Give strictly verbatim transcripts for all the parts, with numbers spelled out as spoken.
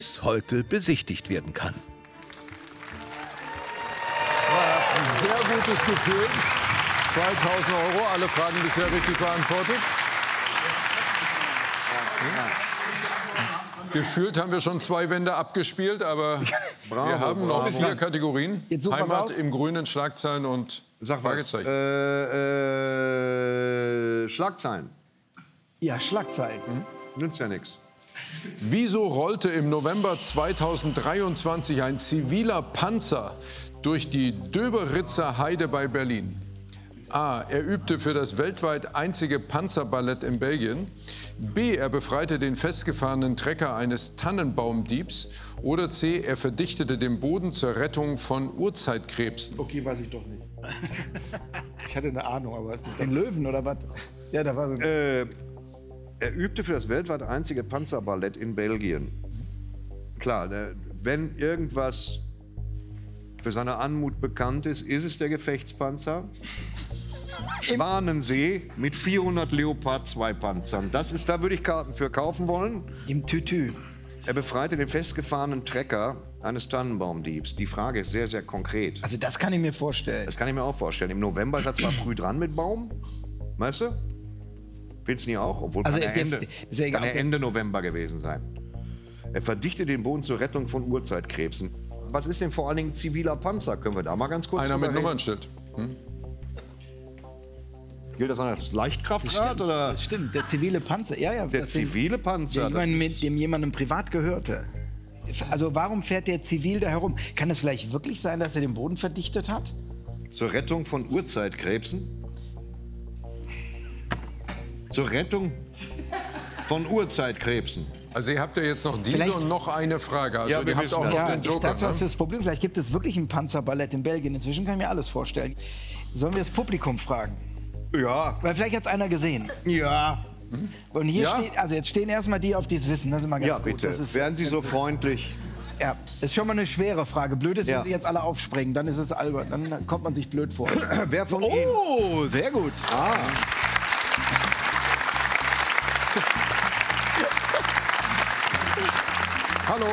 heute besichtigt werden kann. Ein sehr gutes Gefühl. zweitausend Euro, alle Fragen bisher richtig beantwortet. Gefühlt haben wir schon zwei Wände abgespielt, aber bravo, wir haben noch bravo. vier Kategorien. Heimat im Grünen, Schlagzeilen und Sag Fragezeichen. Äh, äh, Schlagzeilen. Ja, Schlagzeilen. Hm? Nützt ja nichts. Wieso rollte im November zweitausenddreiundzwanzig ein ziviler Panzer durch die Döberitzer Heide bei Berlin? A. Er übte für das weltweit einzige Panzerballett in Belgien. B. Er befreite den festgefahrenen Trecker eines Tannenbaumdiebs. Oder C. Er verdichtete den Boden zur Rettung von Urzeitkrebsen. Okay, weiß ich doch nicht. Ich hatte eine Ahnung, aber ist nicht den Löwen oder was? Ja, da war so. Äh, er übte für das weltweit einzige Panzerballett in Belgien. Klar, der, wenn irgendwas für seine Anmut bekannt ist, ist es der Gefechtspanzer. Schwanensee mit vierhundert Leopard zwei Panzern. Das ist, da würde ich Karten für kaufen wollen. Im Tütü. Er befreite den festgefahrenen Trecker eines Tannenbaumdiebs. Die Frage ist sehr, sehr konkret. Also das kann ich mir vorstellen. Das kann ich mir auch vorstellen. Im November ist er zwar früh dran mit Baum, weißt du? Findest du nicht auch? Obwohl also kann er Ende, ist ja egal, kann er Ende November gewesen sein. Er verdichtet den Boden zur Rettung von Urzeitkrebsen. Was ist denn vor allen Dingen ziviler Panzer? Können wir da mal ganz kurz Einer mit reden? Nummernschild. Hm? Gilt das als Leichtkraftgrad? Stimmt, oder? das stimmt, der zivile Panzer. Ja, ja, Der zivile Panzer? Der jemand, mit dem jemandem privat gehörte. Also warum fährt der zivil da herum? Kann es vielleicht wirklich sein, dass er den Boden verdichtet hat? Zur Rettung von Urzeitkrebsen? Zur Rettung von Urzeitkrebsen. Also ihr habt ja jetzt noch diese Vielleicht und noch eine Frage. Also Ja, wir ihr habt wissen auch das. noch Ja, den Joker. ist das was Ne? fürs Problem? Vielleicht gibt es wirklich ein Panzerballett in Belgien. Inzwischen kann ich mir alles vorstellen. Sollen wir das Publikum fragen? Ja. Weil vielleicht hat es einer gesehen. Ja. Und hier Ja? steht, also jetzt stehen erstmal die, auf die es wissen. Das ist immer ganz Ja, gut. bitte. Das ist, Wären Sie so freundlich? Ja, ist schon mal eine schwere Frage. Blöd ist, Ja. wenn Sie jetzt alle aufspringen, dann ist es albern. Dann kommt man sich blöd vor. Wer von Ihnen? Oh, sehr gut. Ah. Hallo.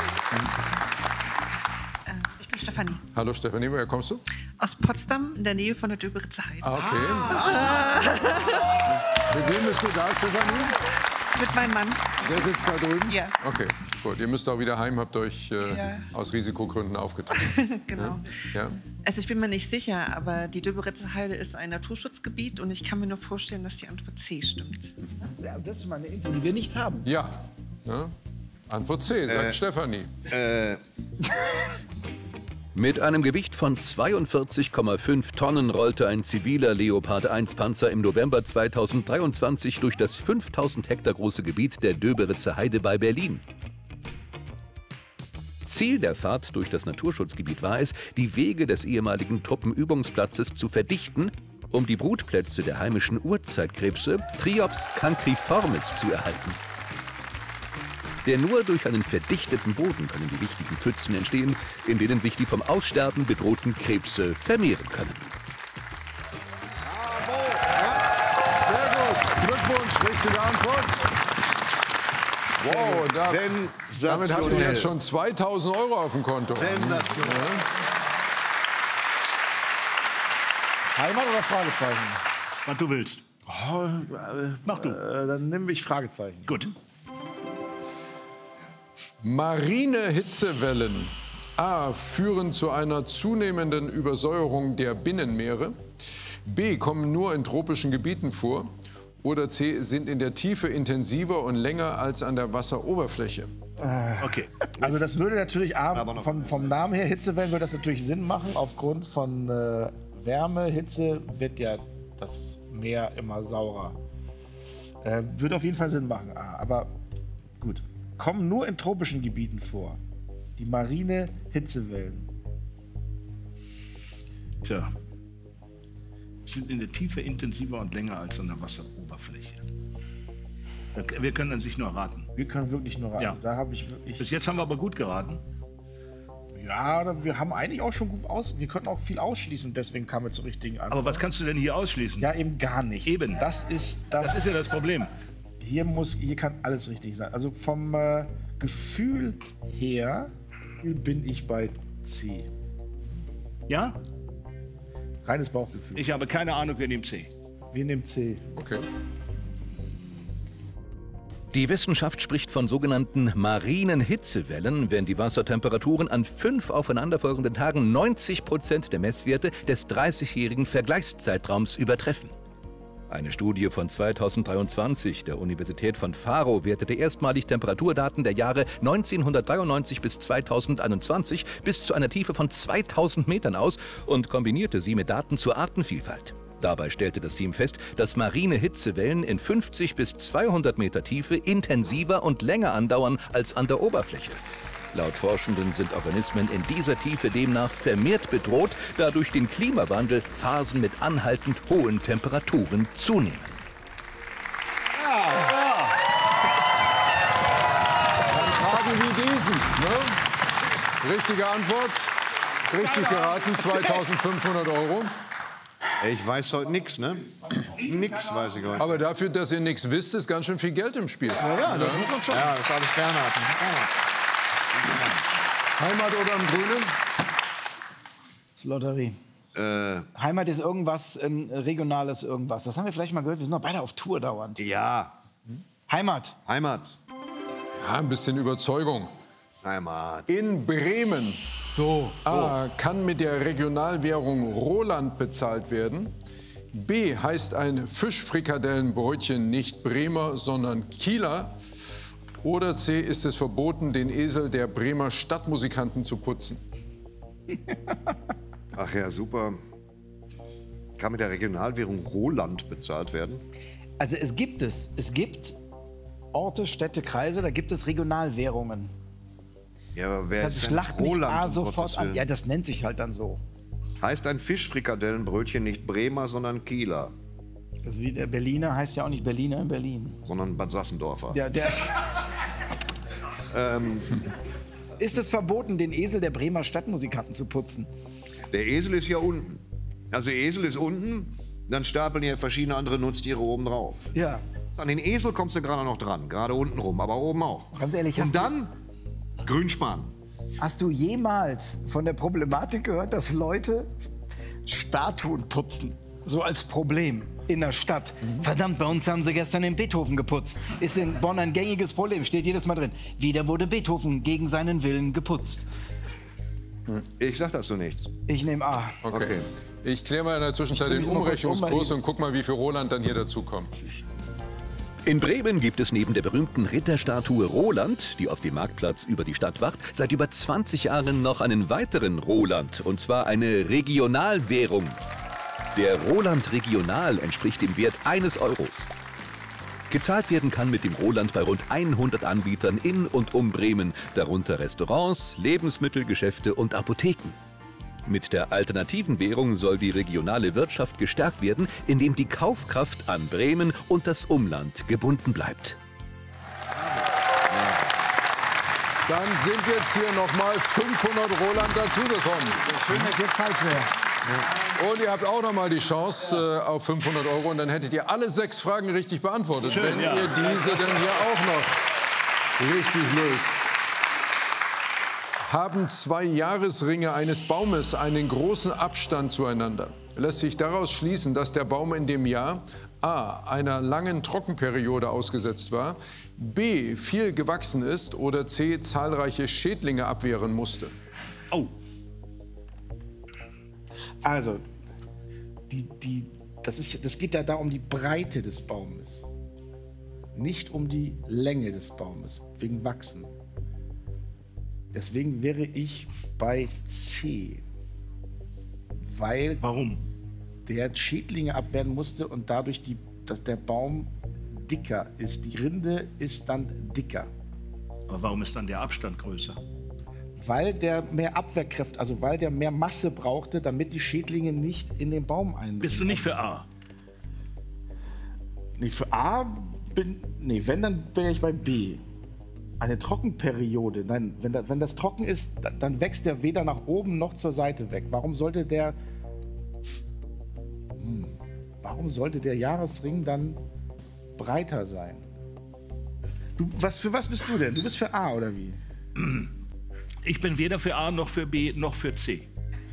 Ich bin Stefanie. Hallo Stefanie, woher kommst du? Aus Potsdam, in der Nähe von der Döberitzer Heide. Ah, okay. Ah. Mit wem bist du da, Stefanie? Mit meinem Mann. Der sitzt da drüben? Ja. Okay, gut. Ihr müsst auch wieder heim, habt euch äh, Ja. aus Risikogründen aufgetragen. Genau. Ja. Also ich bin mir nicht sicher, aber die Döberitzer Heide ist ein Naturschutzgebiet und ich kann mir nur vorstellen, dass die Antwort C stimmt. Ja, das ist mal eine Info, die wir nicht haben. Ja. ja. Antwort C, sagt Äh. Stefanie. Äh, Mit einem Gewicht von zweiundvierzig Komma fünf Tonnen rollte ein ziviler Leopard eins Panzer im November zweitausenddreiundzwanzig durch das fünftausend Hektar große Gebiet der Döberitzer Heide bei Berlin. Ziel der Fahrt durch das Naturschutzgebiet war es, die Wege des ehemaligen Truppenübungsplatzes zu verdichten, um die Brutplätze der heimischen Urzeitkrebse Triops cancriformis zu erhalten. Denn nur durch einen verdichteten Boden können die wichtigen Pfützen entstehen, in denen sich die vom Aussterben bedrohten Krebse vermehren können. Sehr gut. Glückwunsch, richtige Antwort. Wow, da, damit habt ihr jetzt schon zweitausend Euro auf dem Konto. Sensationell. Heimat oder Fragezeichen? Was du willst. Oh, äh, Mach du. Äh, dann nehme ich Fragezeichen. Gut. Marine Hitzewellen A. führen zu einer zunehmenden Übersäuerung der Binnenmeere. B. kommen nur in tropischen Gebieten vor. Oder C. sind in der Tiefe intensiver und länger als an der Wasseroberfläche. Okay. Also das würde natürlich A, Aber noch- vom, vom Namen her, Hitzewellen, würde das natürlich Sinn machen. Aufgrund von äh, Wärme, Hitze wird ja das Meer immer saurer. Äh, würde auf jeden Fall Sinn machen, A. Aber gut. Kommen nur in tropischen Gebieten vor. Die marine Hitzewellen. Tja. Sind in der Tiefe intensiver und länger als an der Wasseroberfläche. Wir können an sich nur raten. Wir können wirklich nur raten. Ja. Da habe ich wirklich. Bis jetzt haben wir aber gut geraten. Ja, wir haben eigentlich auch schon gut aus. Wir könnten auch viel ausschließen, deswegen kamen wir zur richtigen Antwort. Aber was kannst du denn hier ausschließen? Ja, eben gar nicht. Eben. Das ist das. Das ist ja das Problem. hier, muss, hier kann alles richtig sein. Also vom äh, Gefühl her bin ich bei C. Ja? Reines Bauchgefühl. Ich habe keine Ahnung, wir nehmen C. Wir nehmen C. Okay. Die Wissenschaft spricht von sogenannten marinen Hitzewellen, wenn die Wassertemperaturen an fünf aufeinanderfolgenden Tagen neunzig Prozent der Messwerte des dreißigjährigen Vergleichszeitraums übertreffen. Eine Studie von zweitausenddreiundzwanzig der Universität von Faro wertete erstmalig Temperaturdaten der Jahre neunzehnhundertdreiundneunzig bis zweitausendeinundzwanzig bis zu einer Tiefe von zweitausend Metern aus und kombinierte sie mit Daten zur Artenvielfalt. Dabei stellte das Team fest, dass marine Hitzewellen in fünfzig bis zweihundert Meter Tiefe intensiver und länger andauern als an der Oberfläche. Laut Forschenden sind Organismen in dieser Tiefe demnach vermehrt bedroht, da durch den Klimawandel Phasen mit anhaltend hohen Temperaturen zunehmen. Fragen wie diesen. Ne? Richtige Antwort. Richtig geraten, zweitausendfünfhundert Euro. Ich weiß heute nichts, ne? Nix weiß ich heute. Aber dafür, dass ihr nichts wisst, ist ganz schön viel Geld im Spiel. Ja, ja, das muss man schon. Ja, das habe ich Bernhard. Heimat oder im Grünen? Das ist Lotterie. Äh, Heimat ist irgendwas, ein regionales irgendwas. Das haben wir vielleicht mal gehört. Wir sind noch beide auf Tour dauernd. ja, Heimat. Heimat. Ja, ein bisschen Überzeugung. Heimat. In Bremen. So. A. Kann mit der Regionalwährung Roland bezahlt werden. B. Heißt ein Fischfrikadellenbrötchen nicht Bremer, sondern Kieler. Oder C. Ist es verboten, den Esel der Bremer Stadtmusikanten zu putzen. Ach ja, super. Kann mit der Regionalwährung Roland bezahlt werden? Also es gibt es. Es gibt Orte, Städte, Kreise, da gibt es Regionalwährungen. Ja, aber wer Das ist denn schlacht mich Roland? A um sofort Gottes an. Willen? Ja, das nennt sich halt dann so. Heißt ein Fischfrikadellenbrötchen nicht Bremer, sondern Kieler, Das ist wie der Berliner heißt ja auch nicht Berliner in Berlin. sondern Bad Sassendorfer. Ja, der Ähm, ist es verboten, den Esel der Bremer Stadtmusikanten zu putzen? der Esel ist ja unten. Also der Esel ist unten, dann stapeln hier verschiedene andere Nutztiere oben drauf. Ja. An den Esel kommst du gerade noch dran, gerade unten rum, aber oben auch. Ganz ehrlich, hast Und dann Grünspan. Hast du jemals von der Problematik gehört, dass Leute Statuen putzen? So als Problem in der Stadt. Verdammt, bei uns haben sie gestern den Beethoven geputzt. Ist in Bonn ein gängiges Problem, steht jedes Mal drin. Wieder wurde Beethoven gegen seinen Willen geputzt. Ich sag dazu nichts. Ich nehme A. Okay. Okay. Ich kläre mal in der Zwischenzeit Ich den dreh mich mal kurz um, Umrechnungskurs mein und guck mal, wie viel Roland dann hier dazukommt. In Bremen gibt es neben der berühmten Ritterstatue Roland, die auf dem Marktplatz über die Stadt wacht, seit über zwanzig Jahren noch einen weiteren Roland, und zwar eine Regionalwährung. Der Roland Regional entspricht dem Wert eines Euros. Gezahlt werden kann mit dem Roland bei rund hundert Anbietern in und um Bremen, darunter Restaurants, Lebensmittelgeschäfte und Apotheken. Mit der alternativen Währung soll die regionale Wirtschaft gestärkt werden, indem die Kaufkraft an Bremen und das Umland gebunden bleibt. Dann sind jetzt hier noch mal fünfhundert Roland dazugekommen. Schön, dass jetzt falsch wäre. Und ihr habt auch noch mal die Chance äh, auf fünfhundert Euro. Und dann hättet ihr alle sechs Fragen richtig beantwortet, Schön, wenn ja. ihr diese dann hier auch noch richtig löst. Haben zwei Jahresringe eines Baumes einen großen Abstand zueinander, lässt sich daraus schließen, dass der Baum in dem Jahr a. einer langen Trockenperiode ausgesetzt war, b. viel gewachsen ist oder c. zahlreiche Schädlinge abwehren musste. Oh, Also, die, die, das, ist, das geht ja da um die Breite des Baumes. Nicht um die Länge des Baumes, wegen Wachsen. Deswegen wäre ich bei C. Weil warum? der Schädlinge abwehren musste und dadurch die, dass der Baum dicker ist. Die Rinde ist dann dicker. Aber warum ist dann der Abstand größer? Weil der mehr Abwehrkräfte, also weil der mehr Masse brauchte, damit die Schädlinge nicht in den Baum eindringen. Bist du nicht für A? Nee, für A bin. Nee, wenn, dann bin ich bei B. Eine Trockenperiode. Nein, wenn, da, wenn das trocken ist, dann, dann wächst der weder nach oben noch zur Seite weg. Warum sollte der. Hm, warum sollte der Jahresring dann breiter sein? Du, was, für was bist du denn? Du bist für A oder wie? Ich bin weder für A noch für B noch für C.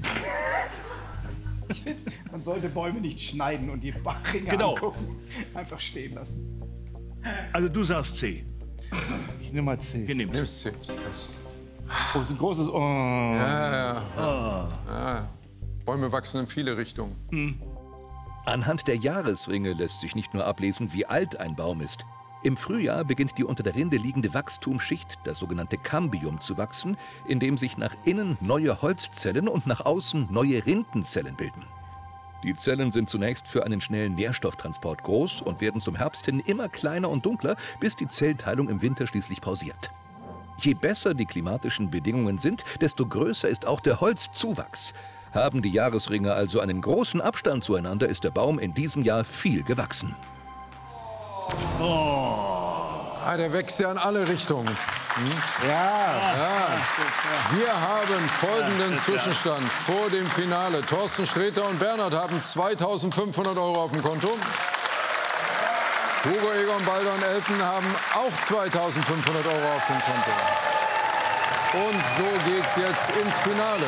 Man sollte Bäume nicht schneiden und die Ringe Genau. angucken. Einfach stehen lassen. Also du sagst C. Ich nehme mal C. Wir nehmen C. Nimmst C. Oh, ist ein großes Oh. Ja, ja. Ja. Bäume wachsen in viele Richtungen. Anhand der Jahresringe lässt sich nicht nur ablesen, wie alt ein Baum ist. Im Frühjahr beginnt die unter der Rinde liegende Wachstumsschicht, das sogenannte Cambium, zu wachsen, indem sich nach innen neue Holzzellen und nach außen neue Rindenzellen bilden. Die Zellen sind zunächst für einen schnellen Nährstofftransport groß und werden zum Herbst hin immer kleiner und dunkler, bis die Zellteilung im Winter schließlich pausiert. Je besser die klimatischen Bedingungen sind, desto größer ist auch der Holzzuwachs. Haben die Jahresringe also einen großen Abstand zueinander, ist der Baum in diesem Jahr viel gewachsen. Ah, der wächst ja in alle Richtungen. Ja. Ja. Wir haben folgenden Zwischenstand vor dem Finale. Thorsten Sträter und Bernhard haben zweitausendfünfhundert Euro auf dem Konto. Hugo, Egon, Balder und Elton haben auch zweitausendfünfhundert Euro auf dem Konto. Und so geht's jetzt ins Finale.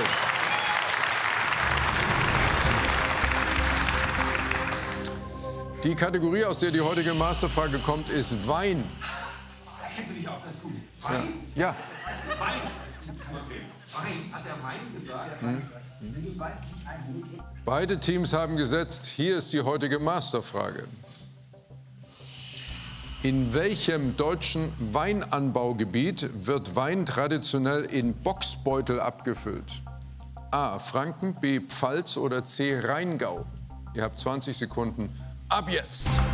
Die Kategorie, aus der die heutige Masterfrage kommt, ist Wein. Da kennst du dich aus, das ist gut. Wein? Ja. Wein. Wein. Hat der Wein gesagt? Hm. Wenn du es weißt, nicht ein Wurf drücken. Beide Teams haben gesetzt. Hier ist die heutige Masterfrage. In welchem deutschen Weinanbaugebiet wird Wein traditionell in Boxbeutel abgefüllt? A. Franken, B. Pfalz oder C. Rheingau? Ihr habt zwanzig Sekunden. Ab jetzt!